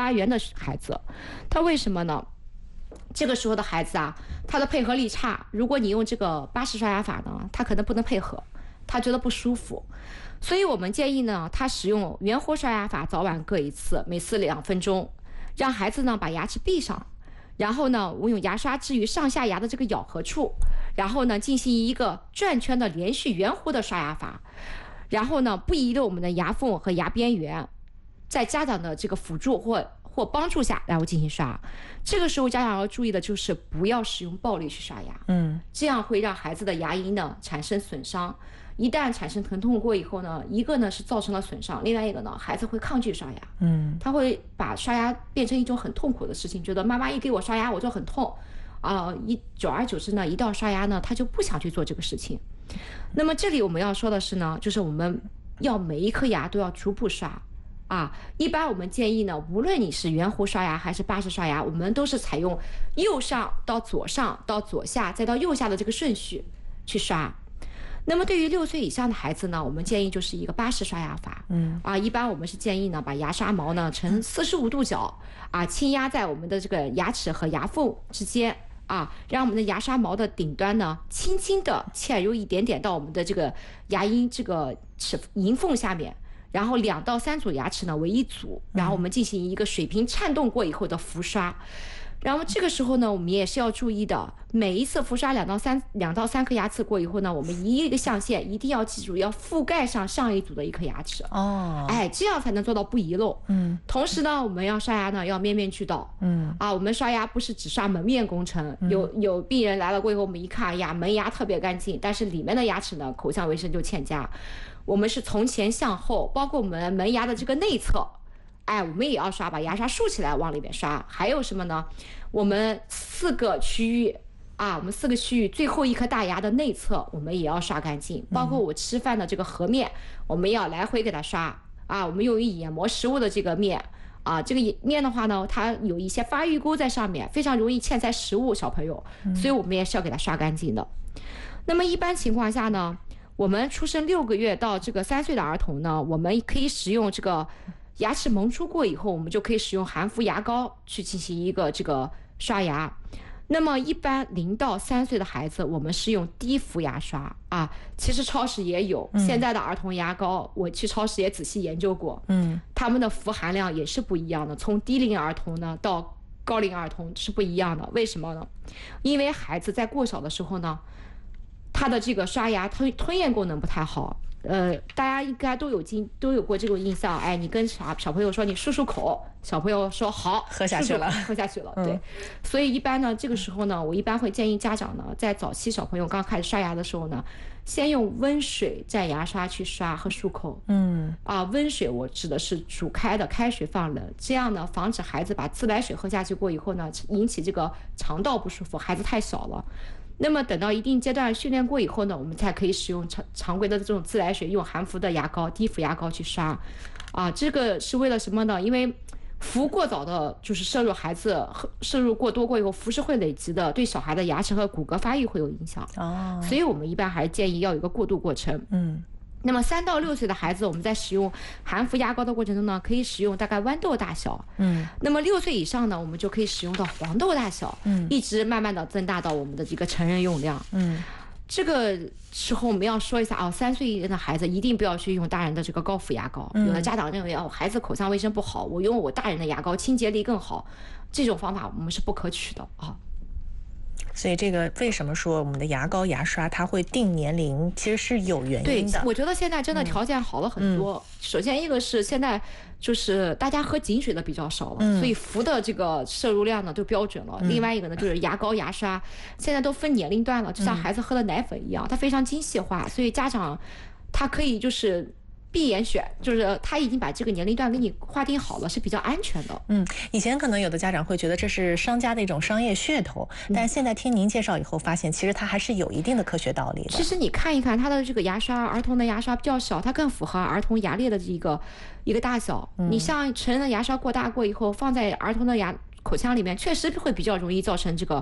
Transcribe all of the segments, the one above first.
牙员的孩子，他为什么呢？这个时候的孩子啊，他的配合力差，如果你用这个巴氏刷牙法呢，他可能不能配合，他觉得不舒服。所以我们建议呢，他使用圆活刷牙法，早晚各一次，每次2分钟，让孩子呢把牙齿闭上，然后呢，我用牙刷置于上下牙的这个咬合处，然后呢进行一个转圈的连续圆弧的刷牙法，然后呢不遗漏我们的牙缝和牙边缘，在家长的这个辅助或帮助下，然后进行刷。这个时候家长要注意的就是不要使用暴力去刷牙，这样会让孩子的牙龈呢产生损伤。一旦产生疼痛过以后呢，一个呢是造成了损伤，另外一个呢孩子会抗拒刷牙，他会把刷牙变成一种很痛苦的事情，觉得妈妈一给我刷牙我就很痛，久而久之呢，一到刷牙呢他就不想去做这个事情。那么这里我们要说的是呢，就是我们要每一颗牙都要逐步刷。一般我们建议呢，无论你是圆弧刷牙还是巴氏刷牙，我们都是采用右上到左上到左下再到右下的这个顺序去刷。那么对于6岁以上的孩子呢，我们建议就是一个巴氏刷牙法。一般我们是建议呢，把牙刷毛呢呈45度角轻压在我们的这个牙齿和牙缝之间让我们的牙刷毛的顶端呢轻轻的嵌入一点点到我们的这个牙龈这个龈缝下面，然后2到3组牙齿呢为一组，然后我们进行一个水平颤动过以后的浮刷。然后这个时候呢，我们也是要注意的，每一次浮刷2到3颗牙齿过以后呢，我们一个象限一定要记住要覆盖上上一组的1颗牙齿这样才能做到不遗漏。同时呢，我们要刷牙呢要面面俱到。我们刷牙不是只刷门面工程，有病人来了过以后，我们一看呀，门牙特别干净，但是里面的牙齿呢口腔卫生就欠佳。我们是从前向后，包括我们门牙的这个内侧。我们也要刷，把牙刷竖起来往里面刷。还有什么呢？我们4个区域我们4个区域最后1颗大牙的内侧我们也要刷干净，包括我吃饭的这个颌面，我们要来回给它刷我们用于研磨食物的这个面这个面的话呢，它有一些发育沟在上面，非常容易嵌在食物小朋友，所以我们也是要给它刷干净的。那么一般情况下呢，我们出生6个月到这个3岁的儿童呢，我们可以使用这个牙齿萌出过以后，我们就可以使用含氟牙膏去进行一个这个刷牙。那么一般0到3岁的孩子，我们是用低氟牙刷其实超市也有，现在的儿童牙膏我去超市也仔细研究过，他们的氟含量也是不一样的，从低龄儿童呢到高龄儿童是不一样的。为什么呢？因为孩子在过小的时候呢，他的这个刷牙吞咽功能不太好。大家应该都有过这种印象，你跟小朋友说你漱口，小朋友说好， 喝下去了。 对，所以一般呢，这个时候呢，我一般会建议家长呢，在早期小朋友刚开始刷牙的时候呢，先用温水蘸牙刷去刷和漱口。温水我指的是煮开的，开水放冷，这样呢，防止孩子把自来水喝下去过以后呢，引起这个肠道不舒服，孩子太小了。那么等到一定阶段训练过以后呢，我们才可以使用常规的这种自来水，用含氟的牙膏、低氟牙膏去刷。这个是为了什么呢？因为氟过早的就是摄入过多过以后，氟是会累积的，对小孩的牙齿和骨骼发育会有影响。所以我们一般还是建议要有一个过渡过程。那么3到6岁的孩子，我们在使用含氟牙膏的过程中呢，可以使用大概豌豆大小。那么6岁以上呢，我们就可以使用到黄豆大小。一直慢慢的增大到我们的这个成人用量。这个时候我们要说一下3岁以上的孩子一定不要去用大人的这个高氟牙膏。有的家长认为孩子口腔卫生不好，我用我大人的牙膏清洁力更好，这种方法我们是不可取的所以这个为什么说我们的牙膏牙刷它会定年龄，其实是有原因的。 对，我觉得现在真的条件好了很多。首先一个是现在就是大家喝井水的比较少了，所以氟的这个摄入量呢都标准了。另外一个呢就是牙膏牙刷现在都分年龄段了，就像孩子喝的奶粉一样，它非常精细化，所以家长他可以就是闭眼选，就是他已经把这个年龄段给你划定好了，是比较安全的。 以前可能有的家长会觉得这是商家的一种商业噱头，但现在听您介绍以后，发现其实它还是有一定的科学道理的。 其实你看一看它的这个牙刷，儿童的牙刷比较小，它更符合儿童牙列的一个大小。你像成人的牙刷过大过以后，放在儿童的口腔里面，确实会比较容易造成这个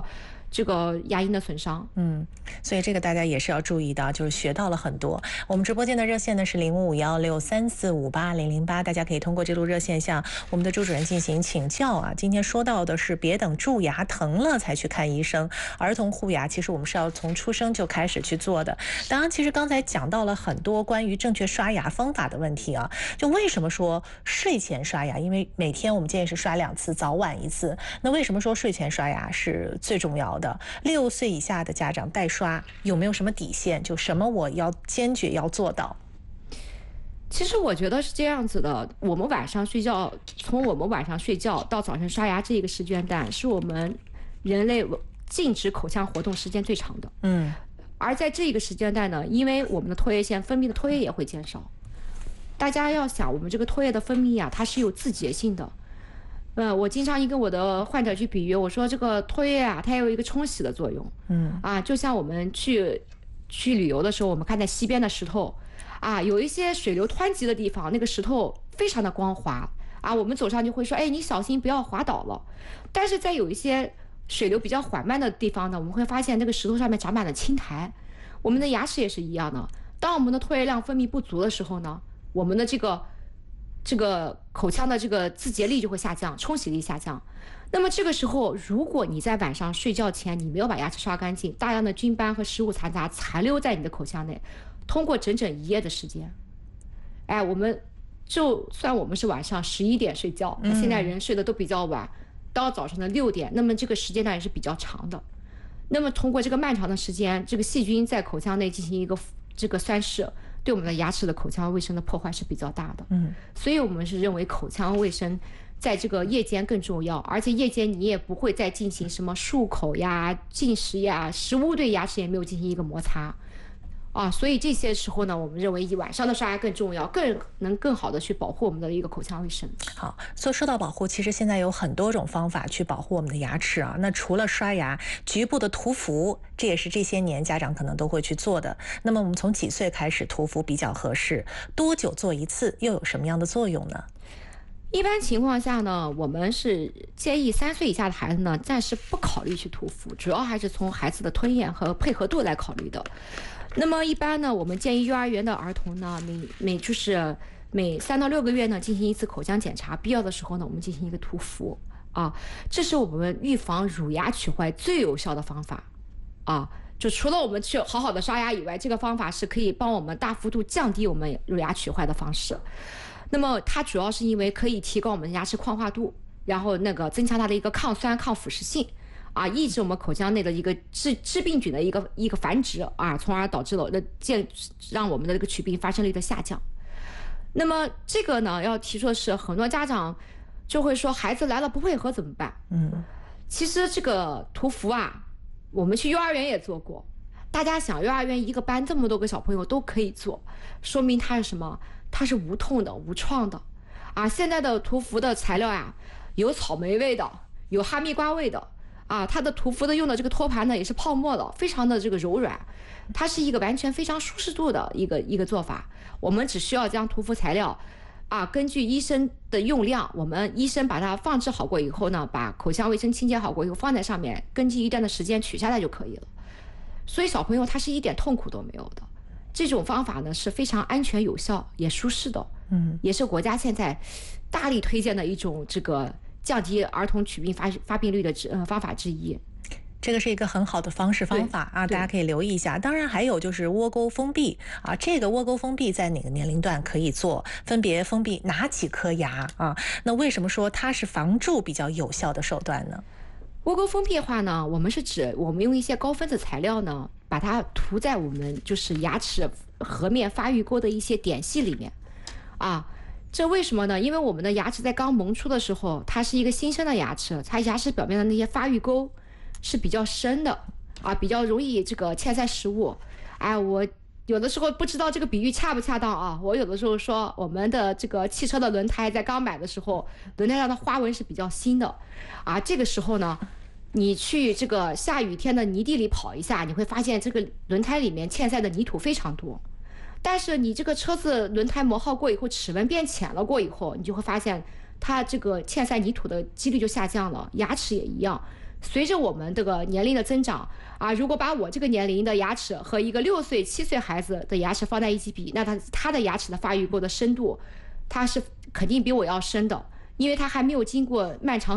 这个牙龈的损伤。 所以这个大家也是要注意的，就是学到了很多。我们直播间的热线呢是055163458008，大家可以通过这路热线向我们的朱主任进行请教啊。今天说到的是别等蛀牙疼了才去看医生，儿童护牙其实我们是要从出生就开始去做的。当然，其实刚才讲到了很多关于正确刷牙方法的问题啊。就为什么说睡前刷牙？因为每天我们建议是刷2次，早晚1次。那为什么说睡前刷牙是最重要的？6岁以下的家长代刷有没有什么底线？就什么我要坚决要做到？ 其实我觉得是这样子的，我们晚上睡觉，从我们晚上睡觉到早上刷牙这个时间段，是我们人类静止口腔活动时间最长的。而在这个时间段呢，因为我们的唾液腺分泌的唾液也会减少。大家要想，我们这个唾液的分泌啊，它是有自洁性的。我经常跟我的患者去比喻，我说这个唾液啊，它有一个冲洗的作用。就像我们去旅游的时候，我们看在溪边的石头啊，有一些水流湍急的地方，那个石头非常的光滑啊，我们走上就会说，哎，你小心不要滑倒了。但是在有一些水流比较缓慢的地方呢，我们会发现那个石头上面长满了青苔。我们的牙齿也是一样的，当我们的唾液量分泌不足的时候呢，我们的这个口腔的这个自洁力就会下降，冲洗力下降。那么这个时候，如果你在晚上睡觉前你没有把牙齿刷干净，大量的菌斑和食物残渣残留在你的口腔内，通过整整1夜的时间，我们就算我们是晚上11点睡觉，现在人睡得都比较晚，到早上的6点，那么这个时间段也是比较长的。那么通过这个漫长的时间，这个细菌在口腔内进行一个这个酸蚀，对我们的牙齿的口腔卫生的破坏是比较大的。所以我们是认为口腔卫生在这个夜间更重要，而且夜间你也不会再进行什么漱口呀、进食呀，食物对牙齿也没有进行一个摩擦。所以这些时候呢，我们认为晚上的刷牙更重要，更好的去保护我们的一个口腔卫生。 好，所以说到保护，其实现在有很多种方法去保护我们的牙齿啊。那除了刷牙，局部的涂氟，这也是这些年家长可能都会去做的。那么我们从几岁开始涂氟比较合适？多久做1次？又有什么样的作用呢？ 一般情况下呢，我们是建议3岁以下的孩子呢，暂时不考虑去涂氟，主要还是从孩子的吞咽和配合度来考虑的。那么一般呢，我们建议幼儿园的儿童呢，每3到6个月呢进行1次口腔检查，必要的时候呢，我们进行一个涂氟这是我们预防乳牙龋坏最有效的方法就除了我们去好好的刷牙以外，这个方法是可以帮我们大幅度降低我们乳牙龋坏的方式。那么它主要是因为可以提高我们牙齿矿化度，然后增强它的一个抗酸抗腐蚀性抑制我们口腔内的一个致病菌的一个繁殖从而导致了让我们的这个龋病发生率的下降。那么这个呢，要提出的是，很多家长就会说，孩子来了不配合怎么办？其实这个涂氟我们去幼儿园也做过。大家想，幼儿园一个班这么多个小朋友都可以做，说明它是什么？它是无痛的、无创的现在的涂氟的材料有草莓味的，有哈密瓜味的它的涂氟的用的这个托盘呢也是泡沫的，非常的这个柔软，它是一个完全非常舒适度的一个做法。我们只需要将涂氟材料根据医生的用量，我们医生把它放置好过以后呢，把口腔卫生清洁好过以后放在上面，根据一段的时间取下来就可以了。所以小朋友他是一点痛苦都没有的。这种方法呢是非常安全有效也舒适的，也是国家现在大力推荐的一种这个降低儿童龋病发病率的方法之一。 这个是一个很好的方法大家可以留意一下。当然还有就是窝沟封闭这个窝沟封闭在哪个年龄段可以做？分别封闭哪几颗牙那为什么说它是防蛀比较有效的手段呢？ 窝沟封闭的话呢，我们是指我们用一些高分子材料呢，把它涂在我们就是牙齿颌面发育沟的一些点隙里面这为什么呢？因为我们的牙齿在刚萌出的时候，它是一个新生的牙齿，它牙齿表面的那些发育沟是比较深的比较容易这个嵌塞食物。我有的时候不知道这个比喻恰不恰当我有的时候说，我们的这个汽车的轮胎在刚买的时候，轮胎上的花纹是比较新的这个时候呢，你去这个下雨天的泥地里跑一下，你会发现这个轮胎里面嵌塞的泥土非常多。但是你这个车子轮胎磨耗过以后，齿纹变浅了过以后，你就会发现它这个嵌塞泥土的几率就下降了，牙齿也一样。 随着我们这个年龄的增长啊，如果把我这个年龄的牙齿和一个6岁、7岁孩子的牙齿放在一起比，那他的牙齿的发育沟的深度，它是肯定比我要深的，因为他还没有经过漫长